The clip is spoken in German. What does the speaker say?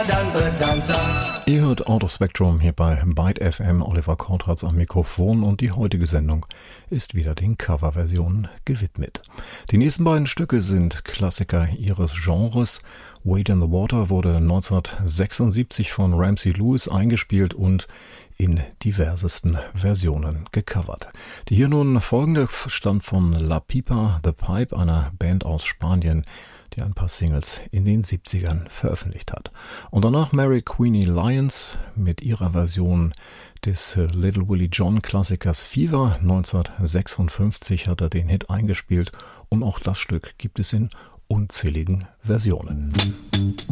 dan berdansa. Ihr hört Out of Spectrum hier bei Byte FM, Oliver Kortratz am Mikrofon und die heutige Sendung ist wieder den Coverversionen gewidmet. Die nächsten beiden Stücke sind Klassiker ihres Genres. Wade in the Water wurde 1976 von Ramsey Lewis eingespielt und in diversesten Versionen gecovert. Die hier nun folgende stammt von La Pipa The Pipe, einer Band aus Spanien, die ein paar Singles in den 70ern veröffentlicht hat. Und danach Mary Queenie Lyons mit ihrer Version des Little Willie John Klassikers Fever. 1956 hat er den Hit eingespielt und auch das Stück gibt es in unzähligen Versionen.